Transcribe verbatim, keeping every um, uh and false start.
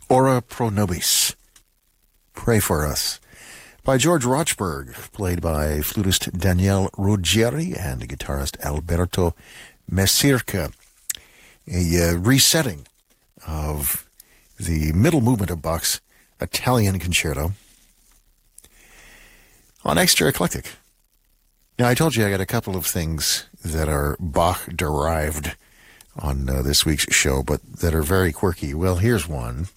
Ora Pro Nobis, Pray for Us, by George Rochberg, played by flutist Daniele Ruggieri and guitarist Alberto Mesirca. A uh, resetting of the middle movement of Bach's Italian Concerto on Extra Eclectic. Now, I told you I got a couple of things that are Bach-derived on uh, this week's show, but that are very quirky. Well, here's one.